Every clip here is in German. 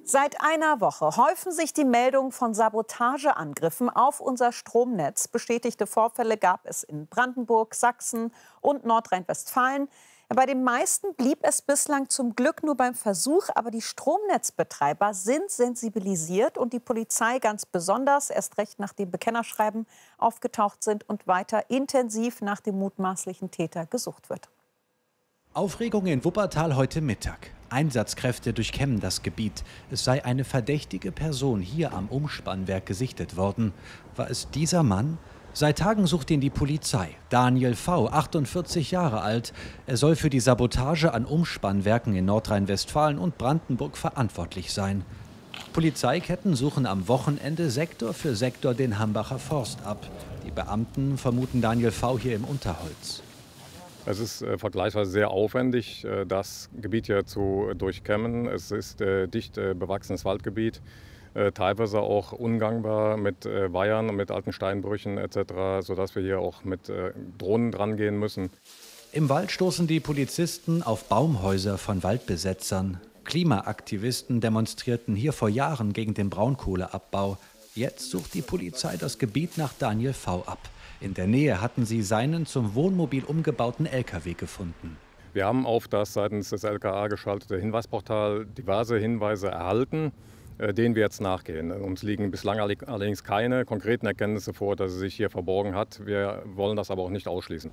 Seit einer Woche häufen sich die Meldungen von Sabotageangriffen auf unser Stromnetz. Bestätigte Vorfälle gab es in Brandenburg, Sachsen und Nordrhein-Westfalen. Bei den meisten blieb es bislang zum Glück nur beim Versuch. Aber die Stromnetzbetreiber sind sensibilisiert und die Polizei ganz besonders, erst recht nachdem Bekennerschreiben aufgetaucht sind und weiter intensiv nach dem mutmaßlichen Täter gesucht wird. Aufregung in Wuppertal heute Mittag. Einsatzkräfte durchkämmen das Gebiet. Es sei eine verdächtige Person hier am Umspannwerk gesichtet worden. War es dieser Mann? Seit Tagen sucht ihn die Polizei. Daniel V., 48 Jahre alt. Er soll für die Sabotage an Umspannwerken in Nordrhein-Westfalen und Brandenburg verantwortlich sein. Polizeiketten suchen am Wochenende Sektor für Sektor den Hambacher Forst ab. Die Beamten vermuten Daniel V. hier im Unterholz. Es ist vergleichsweise sehr aufwendig, das Gebiet hier zu durchkämmen. Es ist dicht bewachsenes Waldgebiet, teilweise auch ungangbar mit Weihern und mit alten Steinbrüchen etc., sodass wir hier auch mit Drohnen dran gehen müssen. Im Wald stoßen die Polizisten auf Baumhäuser von Waldbesetzern. Klimaaktivisten demonstrierten hier vor Jahren gegen den Braunkohleabbau. Jetzt sucht die Polizei das Gebiet nach Daniel V. ab. In der Nähe hatten sie seinen zum Wohnmobil umgebauten LKW gefunden. Wir haben auf das seitens des LKA geschaltete Hinweisportal diverse Hinweise erhalten, denen wir jetzt nachgehen. Uns liegen bislang allerdings keine konkreten Erkenntnisse vor, dass er sich hier verborgen hat. Wir wollen das aber auch nicht ausschließen.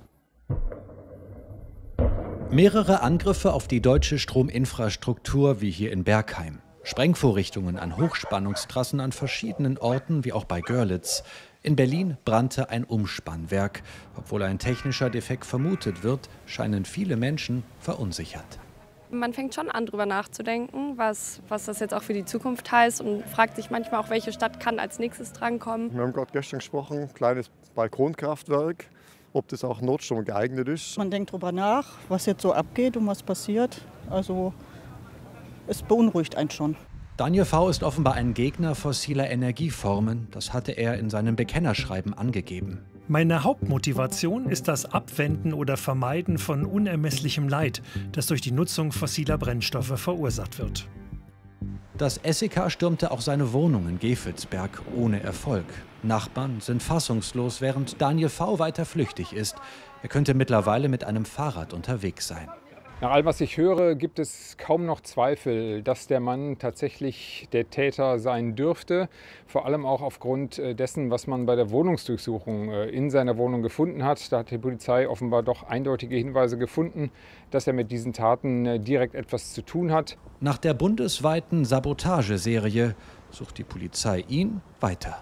Mehrere Angriffe auf die deutsche Strominfrastruktur wie hier in Bergheim. Sprengvorrichtungen an Hochspannungstrassen an verschiedenen Orten, wie auch bei Görlitz. In Berlin brannte ein Umspannwerk. Obwohl ein technischer Defekt vermutet wird, scheinen viele Menschen verunsichert. Man fängt schon an, darüber nachzudenken, was das jetzt auch für die Zukunft heißt und fragt sich manchmal auch, welche Stadt kann als nächstes drankommen. Wir haben gerade gestern gesprochen, kleines Balkonkraftwerk, ob das auch Notstrom geeignet ist. Man denkt darüber nach, was jetzt so abgeht und was passiert. Also es beunruhigt einen schon. Daniel V. ist offenbar ein Gegner fossiler Energieformen. Das hatte er in seinem Bekennerschreiben angegeben. Meine Hauptmotivation ist das Abwenden oder Vermeiden von unermesslichem Leid, das durch die Nutzung fossiler Brennstoffe verursacht wird. Das SEK stürmte auch seine Wohnung in Gevelsberg ohne Erfolg. Nachbarn sind fassungslos, während Daniel V. weiter flüchtig ist. Er könnte mittlerweile mit einem Fahrrad unterwegs sein. Nach allem, was ich höre, gibt es kaum noch Zweifel, dass der Mann tatsächlich der Täter sein dürfte. Vor allem auch aufgrund dessen, was man bei der Wohnungsdurchsuchung in seiner Wohnung gefunden hat. Da hat die Polizei offenbar doch eindeutige Hinweise gefunden, dass er mit diesen Taten direkt etwas zu tun hat. Nach der bundesweiten Sabotageserie sucht die Polizei ihn weiter.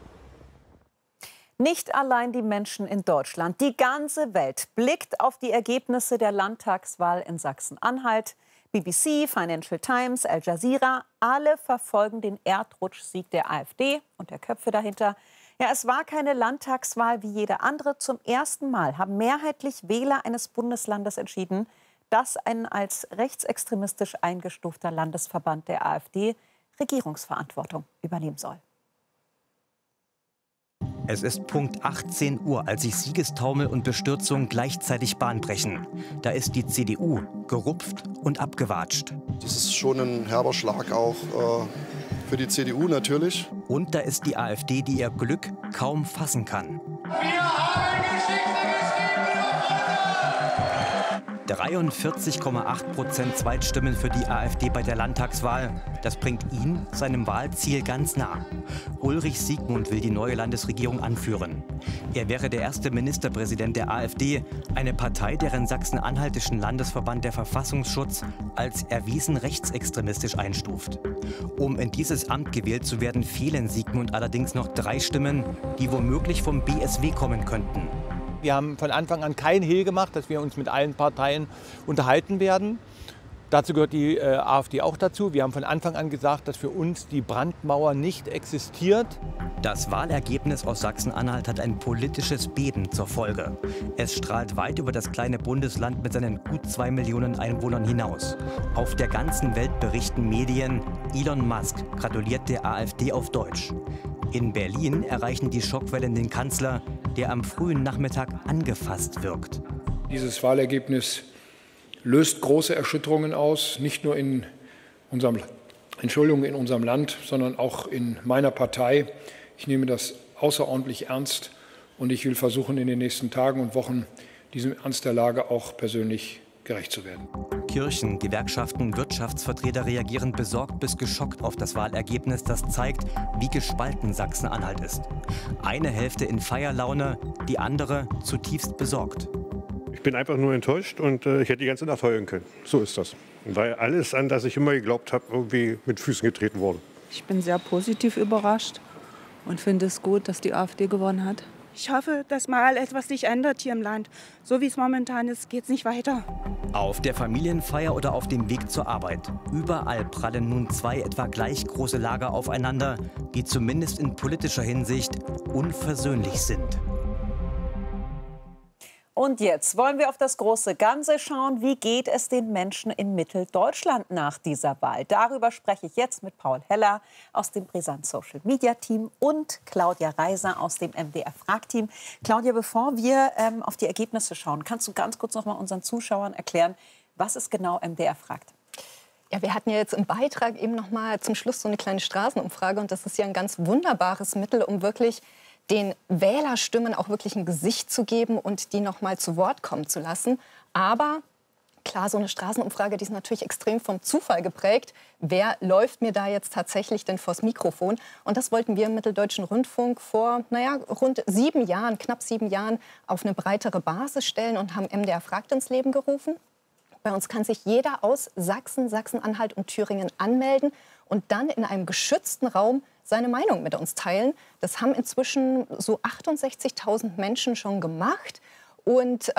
Nicht allein die Menschen in Deutschland, die ganze Welt blickt auf die Ergebnisse der Landtagswahl in Sachsen-Anhalt. BBC, Financial Times, Al Jazeera, alle verfolgen den Erdrutschsieg der AfD und der Köpfe dahinter. Ja, es war keine Landtagswahl wie jede andere. Zum ersten Mal haben mehrheitlich Wähler eines Bundeslandes entschieden, dass ein als rechtsextremistisch eingestufter Landesverband der AfD Regierungsverantwortung übernehmen soll. Es ist Punkt 18 Uhr, als sich Siegestaumel und Bestürzung gleichzeitig Bahn brechen. Da ist die CDU gerupft und abgewatscht. Das ist schon ein herber Schlag auch für die CDU natürlich. Und da ist die AfD, die ihr Glück kaum fassen kann. Wir haben Geschichte geschrieben. 43,8% Zweitstimmen für die AfD bei der Landtagswahl. Das bringt ihn seinem Wahlziel ganz nah. Ulrich Siegmund will die neue Landesregierung anführen. Er wäre der erste Ministerpräsident der AfD, eine Partei, deren Sachsen-Anhaltischen Landesverband der Verfassungsschutz als erwiesen rechtsextremistisch einstuft. Um in dieses Amt gewählt zu werden, fehlen Siegmund allerdings noch 3 Stimmen, die womöglich vom BSW kommen könnten. Wir haben von Anfang an keinen Hehl gemacht, dass wir uns mit allen Parteien unterhalten werden. Dazu gehört die AfD auch dazu. Wir haben von Anfang an gesagt, dass für uns die Brandmauer nicht existiert. Das Wahlergebnis aus Sachsen-Anhalt hat ein politisches Beben zur Folge. Es strahlt weit über das kleine Bundesland mit seinen gut 2 Millionen Einwohnern hinaus. Auf der ganzen Welt berichten Medien, Elon Musk gratuliert der AfD auf Deutsch. In Berlin erreichen die Schockwellen den Kanzler, der am frühen Nachmittag angefasst wirkt. Dieses Wahlergebnis löst große Erschütterungen aus, nicht nur in unserem Entschuldigung, in unserem Land, sondern auch in meiner Partei. Ich nehme das außerordentlich ernst und ich will versuchen, in den nächsten Tagen und Wochen diesem Ernst der Lage auch persönlich gerecht zu werden. Kirchen, Gewerkschaften, Wirtschaftsvertreter reagieren besorgt bis geschockt auf das Wahlergebnis, das zeigt, wie gespalten Sachsen-Anhalt ist. Eine Hälfte in Feierlaune, die andere zutiefst besorgt. Ich bin einfach nur enttäuscht und ich hätte die ganze Nacht heulen können. So ist das. Weil alles, an das ich immer geglaubt habe, irgendwie mit Füßen getreten wurde. Ich bin sehr positiv überrascht und finde es gut, dass die AfD gewonnen hat. Ich hoffe, dass mal etwas sich ändert hier im Land. So wie es momentan ist, geht es nicht weiter. Auf der Familienfeier oder auf dem Weg zur Arbeit. Überall prallen nun zwei etwa gleich große Lager aufeinander, die zumindest in politischer Hinsicht unversöhnlich sind. Und jetzt wollen wir auf das große Ganze schauen. Wie geht es den Menschen in Mitteldeutschland nach dieser Wahl? Darüber spreche ich jetzt mit Paul Heller aus dem Brisant Social Media Team und Claudia Reiser aus dem MDR-Frag-Team. Claudia, bevor wir auf die Ergebnisse schauen, kannst du ganz kurz noch mal unseren Zuschauern erklären, was ist genau MDR fragt? Ja, wir hatten ja jetzt im Beitrag eben noch mal zum Schluss so eine kleine Straßenumfrage. Und das ist ja ein ganz wunderbares Mittel, um wirklich den Wählerstimmen auch wirklich ein Gesicht zu geben und die noch mal zu Wort kommen zu lassen. Aber klar, so eine Straßenumfrage, die ist natürlich extrem vom Zufall geprägt. Wer läuft mir da jetzt tatsächlich denn vors Mikrofon? Und das wollten wir im Mitteldeutschen Rundfunk vor rund 7 Jahren, knapp 7 Jahren, auf eine breitere Basis stellen und haben MDR fragt ins Leben gerufen. Bei uns kann sich jeder aus Sachsen, Sachsen-Anhalt und Thüringen anmelden und dann in einem geschützten Raum seine Meinung mit uns teilen. Das haben inzwischen so 68.000 Menschen schon gemacht. Und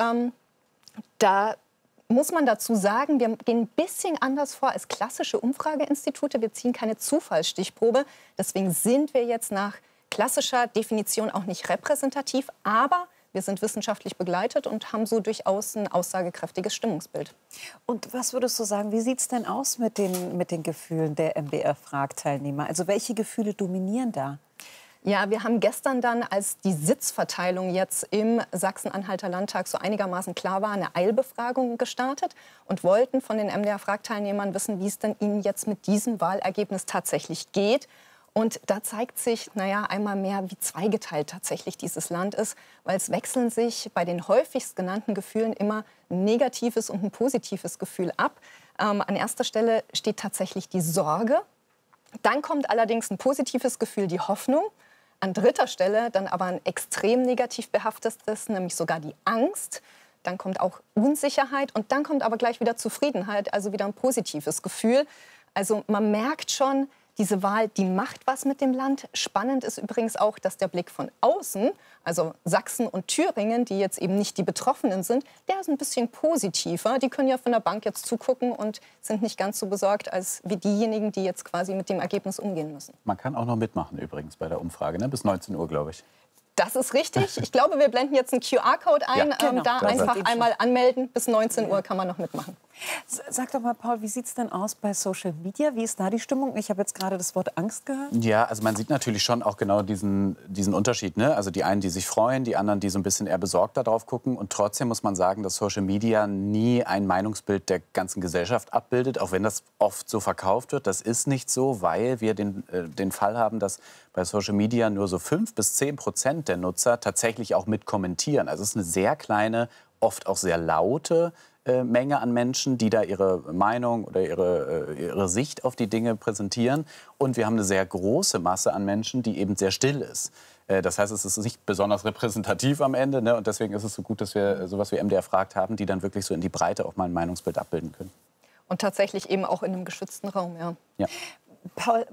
da muss man dazu sagen, wir gehen ein bisschen anders vor als klassische Umfrageinstitute. Wir ziehen keine Zufallsstichprobe. Deswegen sind wir jetzt nach klassischer Definition auch nicht repräsentativ. Aber wir sind wissenschaftlich begleitet und haben so durchaus ein aussagekräftiges Stimmungsbild. Und was würdest du sagen, wie sieht es denn aus mit den Gefühlen der MDR-Frag-Teilnehmer? Also welche Gefühle dominieren da? Ja, wir haben gestern dann, als die Sitzverteilung jetzt im Sachsen-Anhalter Landtag so einigermaßen klar war, eine Eilbefragung gestartet und wollten von den MDR-Frag-Teilnehmern wissen, wie es denn ihnen jetzt mit diesem Wahlergebnis tatsächlich geht. Und da zeigt sich, einmal mehr, wie zweigeteilt tatsächlich dieses Land ist, weil es wechseln sich bei den häufigst genannten Gefühlen immer ein negatives und ein positives Gefühl ab. An erster Stelle steht tatsächlich die Sorge. Dann kommt allerdings ein positives Gefühl, die Hoffnung. An dritter Stelle dann aber ein extrem negativ behaftetes, nämlich sogar die Angst. Dann kommt auch Unsicherheit und dann kommt aber gleich wieder Zufriedenheit, also wieder ein positives Gefühl. Also man merkt schon, diese Wahl, die macht was mit dem Land. Spannend ist übrigens auch, dass der Blick von außen, also Sachsen und Thüringen, die jetzt eben nicht die Betroffenen sind, der ist ein bisschen positiver. Die können ja von der Bank jetzt zugucken und sind nicht ganz so besorgt als wie diejenigen, die jetzt quasi mit dem Ergebnis umgehen müssen. Man kann auch noch mitmachen übrigens bei der Umfrage, ne? Bis 19 Uhr, glaube ich. Das ist richtig. Ich glaube, wir blenden jetzt einen QR-Code ein. Ja, genau. Da einfach einmal anmelden. Bis 19 Uhr kann man noch mitmachen. Sag doch mal, Paul, wie sieht es denn aus bei Social Media? Wie ist da die Stimmung? Ich habe jetzt gerade das Wort Angst gehört. Ja, also man sieht natürlich schon auch genau diesen Unterschied. Ne? Also die einen, die sich freuen, die anderen, die so ein bisschen eher besorgt darauf gucken. Und trotzdem muss man sagen, dass Social Media nie ein Meinungsbild der ganzen Gesellschaft abbildet, auch wenn das oft so verkauft wird. Das ist nicht so, weil wir den Fall haben, dass bei Social Media nur so 5-10% der Nutzer tatsächlich auch mit kommentieren. Also es ist eine sehr kleine, oft auch sehr laute Menge an Menschen, die da ihre Meinung oder ihre Sicht auf die Dinge präsentieren. Und wir haben eine sehr große Masse an Menschen, die eben sehr still ist. Das heißt, es ist nicht besonders repräsentativ am Ende. Ne? Und deswegen ist es so gut, dass wir sowas wie MDR fragt haben, die dann wirklich so in die Breite auch mal ein Meinungsbild abbilden können. Und tatsächlich eben auch in einem geschützten Raum, ja. Paul,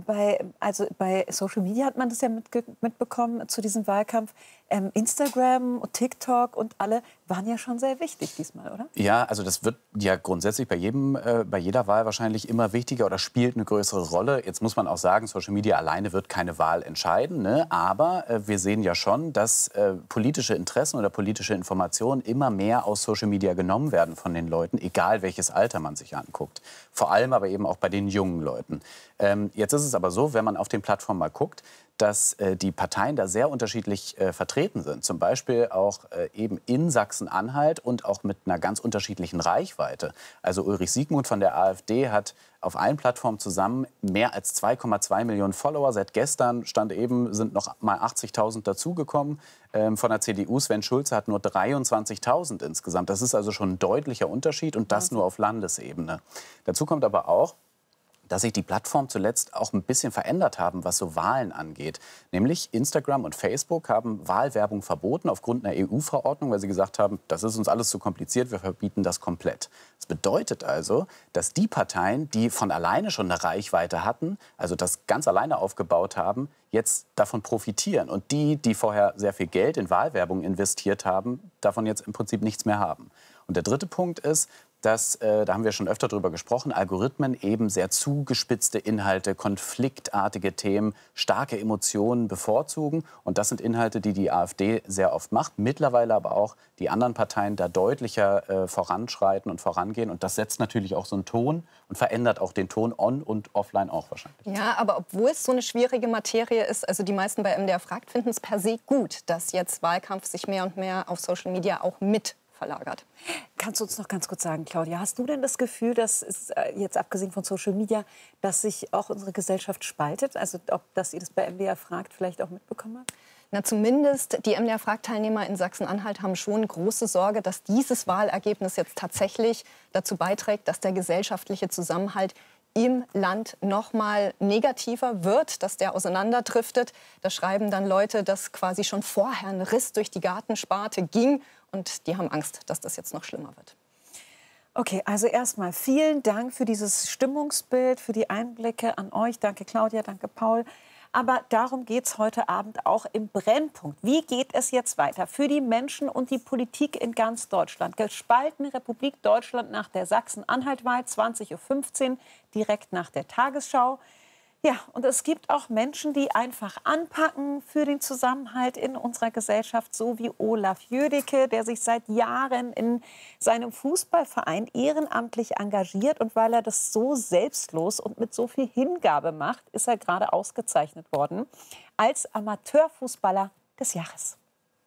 bei Social Media hat man das ja mitbekommen zu diesem Wahlkampf. Instagram, TikTok und alle waren ja schon sehr wichtig diesmal, oder? Ja, also das wird ja grundsätzlich bei jeder Wahl wahrscheinlich immer wichtiger oder spielt eine größere Rolle. Jetzt muss man auch sagen, Social Media alleine wird keine Wahl entscheiden. Ne? Aber wir sehen ja schon, dass politische Interessen oder politische Informationen immer mehr aus Social Media genommen werden von den Leuten, egal welches Alter man sich anguckt. Vor allem aber eben auch bei den jungen Leuten. Jetzt ist es aber so, wenn man auf den Plattformen mal guckt, dass die Parteien da sehr unterschiedlich vertreten vertreten sind. Zum Beispiel auch eben in Sachsen-Anhalt und auch mit einer ganz unterschiedlichen Reichweite. Also Ulrich Siegmund von der AfD hat auf allen Plattformen zusammen mehr als 2,2 Millionen Follower. Seit gestern stand eben, sind noch mal 80.000 dazugekommen. Von der CDU, Sven Schulze, hat nur 23.000 insgesamt. Das ist also schon ein deutlicher Unterschied und das nur auf Landesebene. Dazu kommt aber auch, dass sich die Plattformen zuletzt auch ein bisschen verändert haben, was so Wahlen angeht. Nämlich Instagram und Facebook haben Wahlwerbung verboten aufgrund einer EU-Verordnung, weil sie gesagt haben, das ist uns alles zu kompliziert, wir verbieten das komplett. Das bedeutet also, dass die Parteien, die von alleine schon eine Reichweite hatten, also das ganz alleine aufgebaut haben, jetzt davon profitieren. Und die vorher sehr viel Geld in Wahlwerbung investiert haben, davon jetzt im Prinzip nichts mehr haben. Und der dritte Punkt ist, dass, da haben wir schon öfter drüber gesprochen, Algorithmen eben sehr zugespitzte Inhalte, konfliktartige Themen, starke Emotionen bevorzugen. Und das sind Inhalte, die die AfD sehr oft macht. Mittlerweile aber auch die anderen Parteien da deutlicher voranschreiten und vorangehen. Und das setzt natürlich auch so einen Ton und verändert auch den Ton on und offline auch wahrscheinlich. Ja, aber obwohl es so eine schwierige Materie ist, also die meisten bei MDR fragt, finden es per se gut, dass jetzt Wahlkampf sich mehr und mehr auf Social Media auch mit verlagert. Kannst du uns noch ganz kurz sagen, Claudia, hast du denn das Gefühl, dass es jetzt abgesehen von Social Media, dass sich auch unsere Gesellschaft spaltet? Also dass ihr das bei MDR fragt vielleicht auch mitbekommen habt? Na, zumindest die MDR-Fragteilnehmer in Sachsen-Anhalt haben schon große Sorge, dass dieses Wahlergebnis jetzt tatsächlich dazu beiträgt, dass der gesellschaftliche Zusammenhalt im Land noch mal negativer wird, dass der auseinanderdriftet. Da schreiben dann Leute, dass quasi schon vorher ein Riss durch die Gartensparte ging. Und die haben Angst, dass das jetzt noch schlimmer wird. Okay, also erstmal vielen Dank für dieses Stimmungsbild, für die Einblicke an euch. Danke Claudia, danke Paul. Aber darum geht es heute Abend auch im Brennpunkt. Wie geht es jetzt weiter für die Menschen und die Politik in ganz Deutschland? Gespaltene Republik Deutschland nach der Sachsen-Anhalt-Wahl, 20:15 Uhr, direkt nach der Tagesschau. Ja, und es gibt auch Menschen, die einfach anpacken für den Zusammenhalt in unserer Gesellschaft, so wie Olaf Jödecke, der sich seit Jahren in seinem Fußballverein ehrenamtlich engagiert. Und weil er das so selbstlos und mit so viel Hingabe macht, ist er gerade ausgezeichnet worden als Amateurfußballer des Jahres.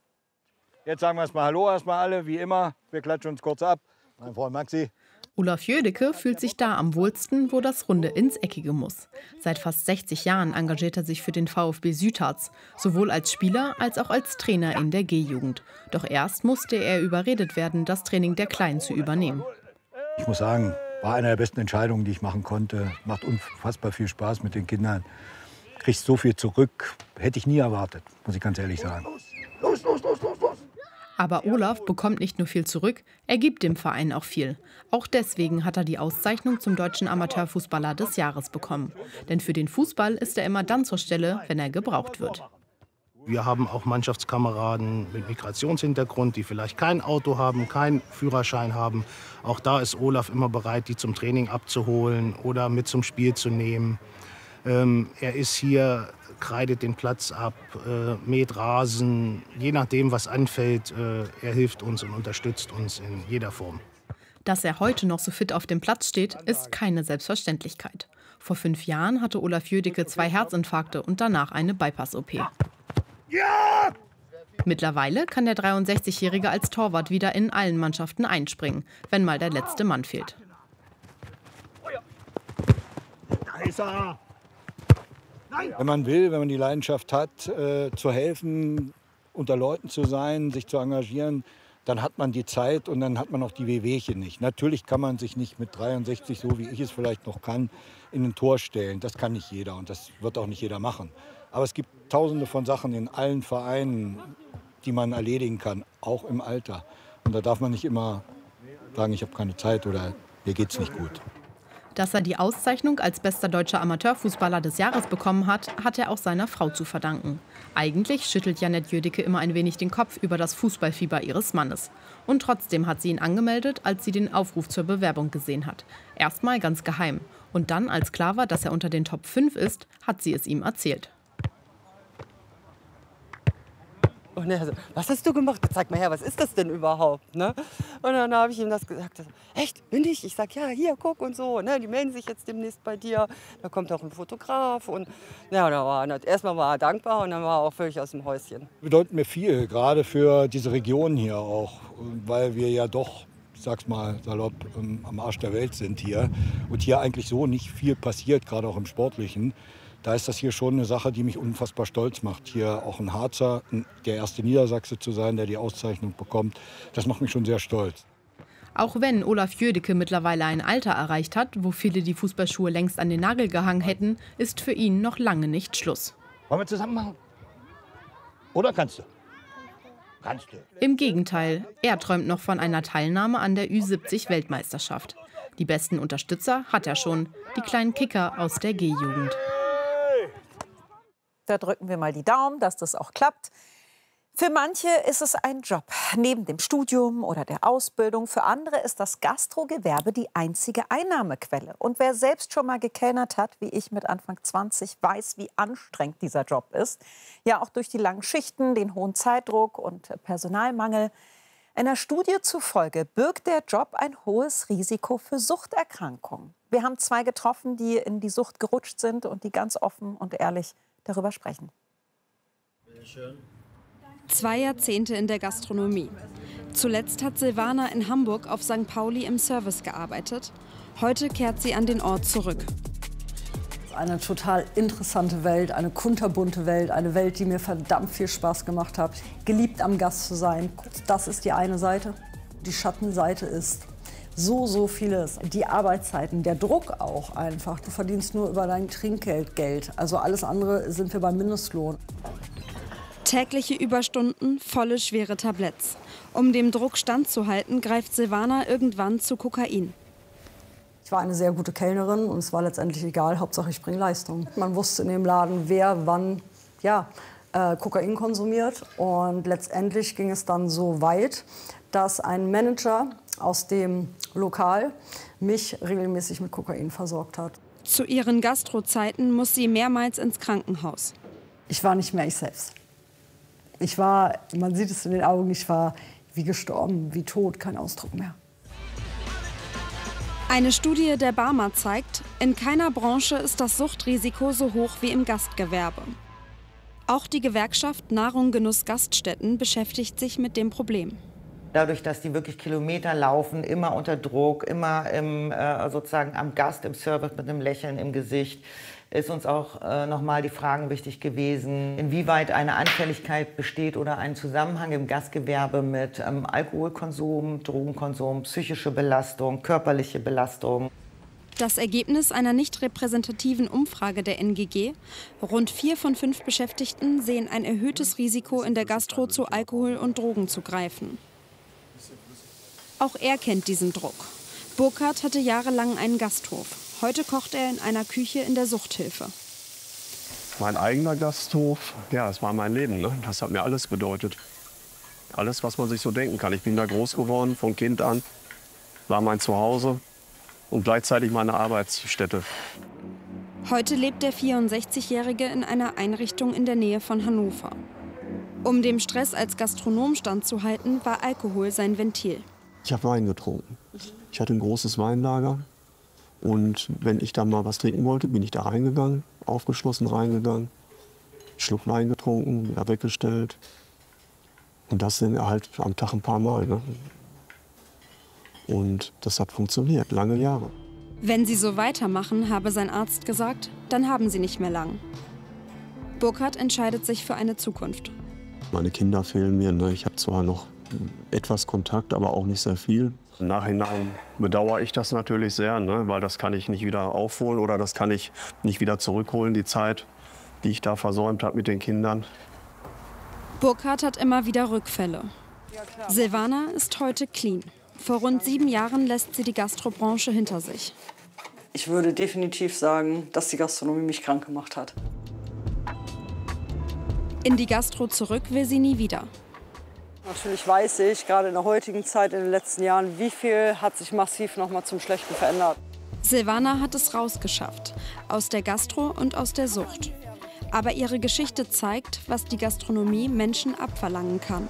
Jetzt sagen wir erstmal Hallo, erstmal alle, wie immer. Wir klatschen uns kurz ab. Mein Freund Maxi. Olaf Jödecke fühlt sich da am wohlsten, wo das Runde ins Eckige muss. Seit fast 60 Jahren engagiert er sich für den VfB Südharz, sowohl als Spieler als auch als Trainer in der G-Jugend. Doch erst musste er überredet werden, das Training der Kleinen zu übernehmen. Ich muss sagen, war eine der besten Entscheidungen, die ich machen konnte. Macht unfassbar viel Spaß mit den Kindern. Kriegst so viel zurück, hätte ich nie erwartet, muss ich ganz ehrlich sagen. Los, los, los, los, los! Aber Olaf bekommt nicht nur viel zurück, er gibt dem Verein auch viel. Auch deswegen hat er die Auszeichnung zum Deutschen Amateurfußballer des Jahres bekommen. Denn für den Fußball ist er immer dann zur Stelle, wenn er gebraucht wird. Wir haben auch Mannschaftskameraden mit Migrationshintergrund, die vielleicht kein Auto haben, keinen Führerschein haben. Auch da ist Olaf immer bereit, die zum Training abzuholen oder mit zum Spiel zu nehmen. Er ist hier, kreidet den Platz ab, mäht Rasen, je nachdem, was anfällt. Er hilft uns und unterstützt uns in jeder Form. Dass er heute noch so fit auf dem Platz steht, ist keine Selbstverständlichkeit. Vor 5 Jahren hatte Olaf Jödecke 2 Herzinfarkte und danach eine Bypass-OP. Ja! Mittlerweile kann der 63-Jährige als Torwart wieder in allen Mannschaften einspringen, wenn mal der letzte Mann fehlt. Da ist er! Wenn man will, wenn man die Leidenschaft hat, zu helfen, unter Leuten zu sein, sich zu engagieren, dann hat man die Zeit und dann hat man auch die Wehwehchen nicht. Natürlich kann man sich nicht mit 63, so wie ich es vielleicht noch kann, in ein Tor stellen. Das kann nicht jeder und das wird auch nicht jeder machen. Aber es gibt tausende von Sachen in allen Vereinen, die man erledigen kann, auch im Alter. Und da darf man nicht immer sagen, ich habe keine Zeit oder mir geht's nicht gut. Dass er die Auszeichnung als bester deutscher Amateurfußballer des Jahres bekommen hat, hat er auch seiner Frau zu verdanken. Eigentlich schüttelt Janett Jödecke immer ein wenig den Kopf über das Fußballfieber ihres Mannes. Und trotzdem hat sie ihn angemeldet, als sie den Aufruf zur Bewerbung gesehen hat. Erstmal ganz geheim. Und dann, als klar war, dass er unter den Top 5 ist, hat sie es ihm erzählt. Und er so, was hast du gemacht? Zeig mal her, was ist das denn überhaupt? Ne? Und dann habe ich ihm das gesagt. Er so, echt, bin ich? Ich sag, ja, hier, guck und so. Ne? Die melden sich jetzt demnächst bei dir. Da kommt auch ein Fotograf. Und ja, erstmal war er dankbar und dann war er auch völlig aus dem Häuschen. Bedeutet mir viel, gerade für diese Region hier auch, weil wir ja doch, ich sag's mal salopp, am Arsch der Welt sind hier und hier eigentlich so nicht viel passiert, gerade auch im Sportlichen. Da ist das hier schon eine Sache, die mich unfassbar stolz macht. Hier auch ein Harzer, der erste Niedersachse zu sein, der die Auszeichnung bekommt, das macht mich schon sehr stolz. Auch wenn Olaf Jödecke mittlerweile ein Alter erreicht hat, wo viele die Fußballschuhe längst an den Nagel gehangen hätten, ist für ihn noch lange nicht Schluss. Wollen wir zusammen machen? Oder kannst du? Kannst du. Im Gegenteil, er träumt noch von einer Teilnahme an der Ü70-Weltmeisterschaft. Die besten Unterstützer hat er schon, die kleinen Kicker aus der G-Jugend. Da drücken wir mal die Daumen, dass das auch klappt. Für manche ist es ein Job, neben dem Studium oder der Ausbildung. Für andere ist das Gastrogewerbe die einzige Einnahmequelle. Und wer selbst schon mal gekellnert hat, wie ich mit Anfang 20, weiß, wie anstrengend dieser Job ist. Ja, auch durch die langen Schichten, den hohen Zeitdruck und Personalmangel. Einer Studie zufolge birgt der Job ein hohes Risiko für Suchterkrankungen. Wir haben 2 getroffen, die in die Sucht gerutscht sind und die ganz offen und ehrlich darüber sprechen. 2 Jahrzehnte in der Gastronomie. Zuletzt hat Silvana in Hamburg auf St. Pauli im Service gearbeitet. Heute kehrt sie an den Ort zurück. Eine total interessante Welt, eine kunterbunte Welt, eine Welt, die mir verdammt viel Spaß gemacht hat. Geliebt am Gast zu sein, das ist die eine Seite. Die Schattenseite ist so vieles. Die Arbeitszeiten, der Druck auch einfach. Du verdienst nur über dein Trinkgeld Geld. Also alles andere sind wir beim Mindestlohn. Tägliche Überstunden, volle schwere Tabletts. Um dem Druck standzuhalten, greift Silvana irgendwann zu Kokain. Ich war eine sehr gute Kellnerin und es war letztendlich egal, Hauptsache ich bringe Leistung. Man wusste in dem Laden, wer wann Kokain konsumiert. Und letztendlich ging es dann so weit, dass ein Manager aus dem Lokal mich regelmäßig mit Kokain versorgt hat. Zu ihren Gastrozeiten muss sie mehrmals ins Krankenhaus. Ich war nicht mehr ich selbst. Ich war, man sieht es in den Augen, ich war wie gestorben, wie tot, kein Ausdruck mehr. Eine Studie der BARMER zeigt, in keiner Branche ist das Suchtrisiko so hoch wie im Gastgewerbe. Auch die Gewerkschaft Nahrung, Genuss, Gaststätten beschäftigt sich mit dem Problem. Dadurch, dass die wirklich Kilometer laufen, immer unter Druck, immer sozusagen am Gast im Service mit einem Lächeln im Gesicht, ist uns auch nochmal die Fragen wichtig gewesen, inwieweit eine Anfälligkeit besteht oder ein Zusammenhang im Gastgewerbe mit Alkoholkonsum, Drogenkonsum, psychische Belastung, körperliche Belastung. Das Ergebnis einer nicht repräsentativen Umfrage der NGG: Rund 4 von 5 Beschäftigten sehen ein erhöhtes Risiko, in der Gastro zu Alkohol und Drogen zu greifen. Auch er kennt diesen Druck. Burkhard hatte jahrelang einen Gasthof. Heute kocht er in einer Küche in der Suchthilfe. Mein eigener Gasthof, ja, das war mein Leben. Ne? Das hat mir alles bedeutet. Alles, was man sich so denken kann. Ich bin da groß geworden, von Kind an. War mein Zuhause und gleichzeitig meine Arbeitsstätte. Heute lebt der 64-Jährige in einer Einrichtung in der Nähe von Hannover. Um dem Stress als Gastronom standzuhalten, war Alkohol sein Ventil. Ich habe Wein getrunken. Ich hatte ein großes Weinlager. Und wenn ich dann mal was trinken wollte, bin ich da reingegangen, aufgeschlossen reingegangen, einen Schluck Wein getrunken, wieder weggestellt. Und das sind halt am Tag ein paar Mal. Ne? Und das hat funktioniert, lange Jahre. Wenn sie so weitermachen, habe sein Arzt gesagt, dann haben sie nicht mehr lang. Burkhard entscheidet sich für eine Zukunft. Meine Kinder fehlen mir. Ne? Ich habe zwar noch etwas Kontakt, aber auch nicht sehr viel. Im Nachhinein bedauere ich das natürlich sehr, ne? Weil das kann ich nicht wieder aufholen oder das kann ich nicht wieder zurückholen, die Zeit, die ich da versäumt habe mit den Kindern. Burkhard hat immer wieder Rückfälle. Silvana ist heute clean. Vor rund 7 Jahren lässt sie die Gastrobranche hinter sich. Ich würde definitiv sagen, dass die Gastronomie mich krank gemacht hat. In die Gastro zurück will sie nie wieder. Natürlich weiß ich, gerade in der heutigen Zeit, in den letzten Jahren, wie viel hat sich massiv noch mal zum Schlechten verändert. Silvana hat es rausgeschafft, aus der Gastro und aus der Sucht. Aber ihre Geschichte zeigt, was die Gastronomie Menschen abverlangen kann.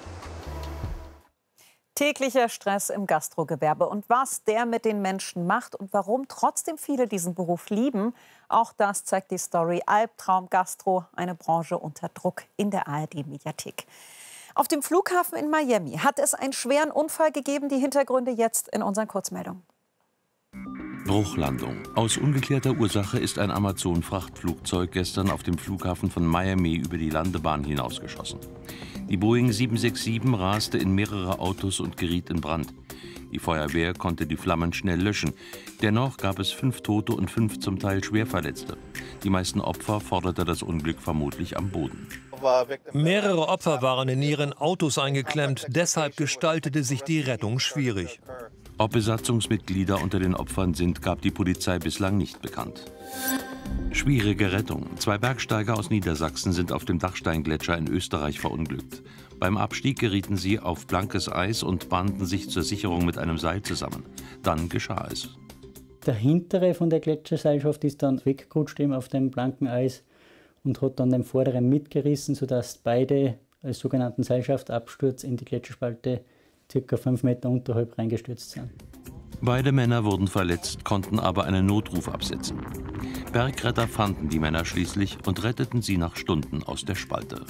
Täglicher Stress im Gastrogewerbe und was der mit den Menschen macht und warum trotzdem viele diesen Beruf lieben, auch das zeigt die Story Albtraum Gastro, eine Branche unter Druck in der ARD-Mediathek. Auf dem Flughafen in Miami hat es einen schweren Unfall gegeben. Die Hintergründe jetzt in unseren Kurzmeldungen. Bruchlandung. Aus ungeklärter Ursache ist ein Amazon-Frachtflugzeug gestern auf dem Flughafen von Miami über die Landebahn hinausgeschossen. Die Boeing 767 raste in mehrere Autos und geriet in Brand. Die Feuerwehr konnte die Flammen schnell löschen. Dennoch gab es 5 Tote und 5 zum Teil Schwerverletzte. Die meisten Opfer forderte das Unglück vermutlich am Boden. Mehrere Opfer waren in ihren Autos eingeklemmt. Deshalb gestaltete sich die Rettung schwierig. Ob Besatzungsmitglieder unter den Opfern sind, gab die Polizei bislang nicht bekannt. Schwierige Rettung. 2 Bergsteiger aus Niedersachsen sind auf dem Dachsteingletscher in Österreich verunglückt. Beim Abstieg gerieten sie auf blankes Eis und banden sich zur Sicherung mit einem Seil zusammen. Dann geschah es. Der hintere von der Gletscherseilschaft ist dann weggerutscht eben auf dem blanken Eis und hat dann den vorderen mitgerissen, sodass beide als sogenannten Seilschaftabsturz in die Gletscherspalte ca. 5 Meter unterhalb reingestürzt sind. Beide Männer wurden verletzt, konnten aber einen Notruf absetzen. Bergretter fanden die Männer schließlich und retteten sie nach Stunden aus der Spalte.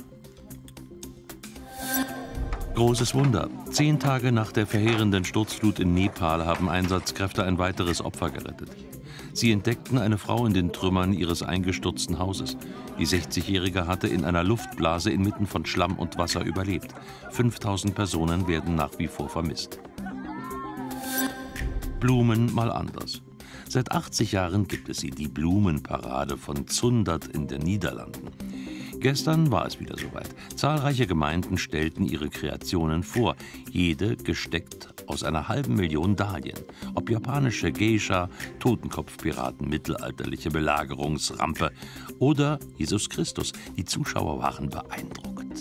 Großes Wunder. 10 Tage nach der verheerenden Sturzflut in Nepal haben Einsatzkräfte ein weiteres Opfer gerettet. Sie entdeckten eine Frau in den Trümmern ihres eingestürzten Hauses. Die 60-Jährige hatte in einer Luftblase inmitten von Schlamm und Wasser überlebt. 5000 Personen werden nach wie vor vermisst. Blumen mal anders. Seit 80 Jahren gibt es sie, die Blumenparade von Zundert in den Niederlanden. Gestern war es wieder soweit. Zahlreiche Gemeinden stellten ihre Kreationen vor, jede gesteckt aus einer halben Million Dahlien. Ob japanische Geisha, Totenkopfpiraten, mittelalterliche Belagerungsrampe oder Jesus Christus. Die Zuschauer waren beeindruckt.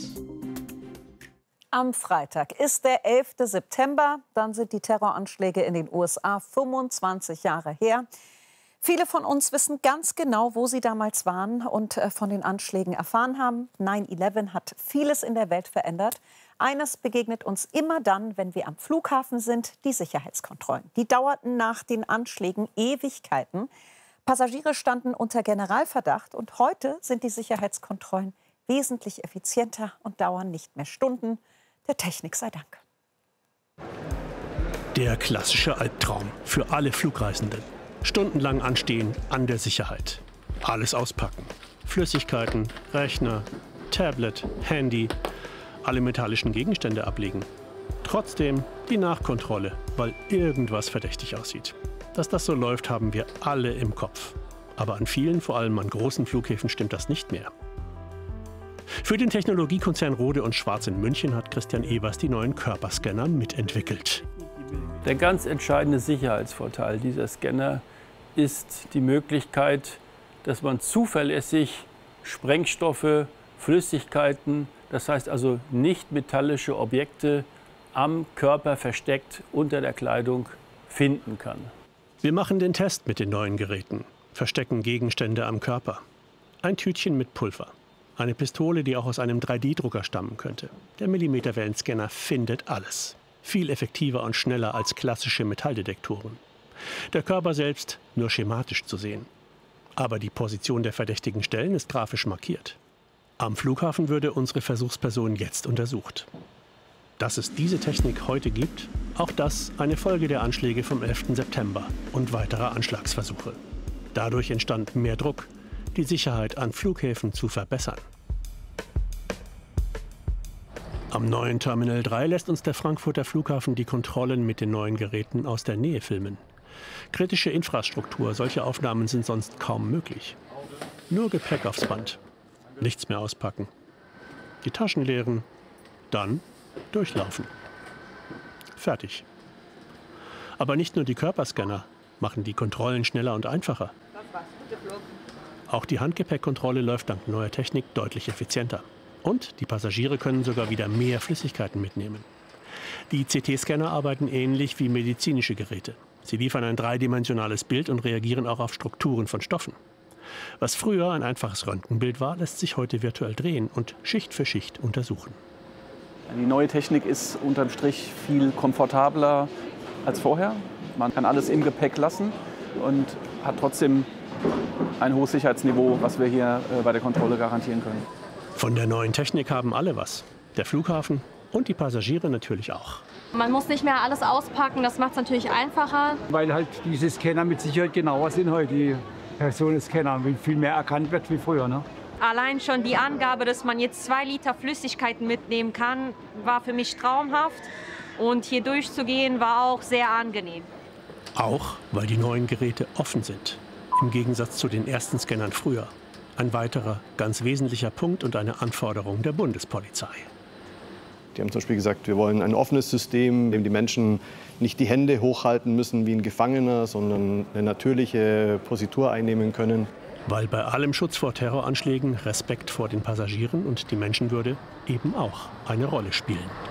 Am Freitag ist der 11. September. Dann sind die Terroranschläge in den USA 25 Jahre her. Viele von uns wissen ganz genau, wo sie damals waren und von den Anschlägen erfahren haben. 9/11 hat vieles in der Welt verändert. Eines begegnet uns immer dann, wenn wir am Flughafen sind, die Sicherheitskontrollen. Die dauerten nach den Anschlägen Ewigkeiten. Passagiere standen unter Generalverdacht und heute sind die Sicherheitskontrollen wesentlich effizienter und dauern nicht mehr Stunden. Der Technik sei Dank. Der klassische Albtraum für alle Flugreisenden. Stundenlang anstehen an der Sicherheit. Alles auspacken. Flüssigkeiten, Rechner, Tablet, Handy, alle metallischen Gegenstände ablegen. Trotzdem die Nachkontrolle, weil irgendwas verdächtig aussieht. Dass das so läuft, haben wir alle im Kopf. Aber an vielen, vor allem an großen Flughäfen, stimmt das nicht mehr. Für den Technologiekonzern Rohde & Schwarz in München hat Christian Evers die neuen Körperscanner mitentwickelt. Der ganz entscheidende Sicherheitsvorteil dieser Scanner ist die Möglichkeit, dass man zuverlässig Sprengstoffe, Flüssigkeiten, das heißt also nicht metallische Objekte am Körper versteckt unter der Kleidung finden kann. Wir machen den Test mit den neuen Geräten, verstecken Gegenstände am Körper. Ein Tütchen mit Pulver, eine Pistole, die auch aus einem 3D-Drucker stammen könnte. Der Millimeterwellenscanner findet alles. Viel effektiver und schneller als klassische Metalldetektoren. Der Körper selbst nur schematisch zu sehen. Aber die Position der verdächtigen Stellen ist grafisch markiert. Am Flughafen würde unsere Versuchsperson jetzt untersucht. Dass es diese Technik heute gibt, auch das eine Folge der Anschläge vom 11. September und weiterer Anschlagsversuche. Dadurch entstand mehr Druck, die Sicherheit an Flughäfen zu verbessern. Am neuen Terminal 3 lässt uns der Frankfurter Flughafen die Kontrollen mit den neuen Geräten aus der Nähe filmen. Kritische Infrastruktur, solche Aufnahmen sind sonst kaum möglich. Nur Gepäck aufs Band. Nichts mehr auspacken. Die Taschen leeren, dann durchlaufen. Fertig. Aber nicht nur die Körperscanner machen die Kontrollen schneller und einfacher. Auch die Handgepäckkontrolle läuft dank neuer Technik deutlich effizienter. Und die Passagiere können sogar wieder mehr Flüssigkeiten mitnehmen. Die CT-Scanner arbeiten ähnlich wie medizinische Geräte. Sie liefern ein dreidimensionales Bild und reagieren auch auf Strukturen von Stoffen. Was früher ein einfaches Röntgenbild war, lässt sich heute virtuell drehen und Schicht für Schicht untersuchen. Die neue Technik ist unterm Strich viel komfortabler als vorher. Man kann alles im Gepäck lassen und hat trotzdem ein hohes Sicherheitsniveau, was wir hier bei der Kontrolle garantieren können. Von der neuen Technik haben alle was. Der Flughafen und die Passagiere natürlich auch. Man muss nicht mehr alles auspacken, das macht es natürlich einfacher. Weil halt diese Scanner mit Sicherheit genauer sind heute, die Personenscanner, wie viel mehr erkannt wird wie früher. Ne? Allein schon die Angabe, dass man jetzt 2 Liter Flüssigkeiten mitnehmen kann, war für mich traumhaft. Und hier durchzugehen war auch sehr angenehm. Auch, weil die neuen Geräte offen sind. Im Gegensatz zu den ersten Scannern früher. Ein weiterer, ganz wesentlicher Punkt und eine Anforderung der Bundespolizei. Die haben zum Beispiel gesagt, wir wollen ein offenes System, in dem die Menschen nicht die Hände hochhalten müssen wie ein Gefangener, sondern eine natürliche Positur einnehmen können. Weil bei allem Schutz vor Terroranschlägen Respekt vor den Passagieren und die Menschenwürde eben auch eine Rolle spielen.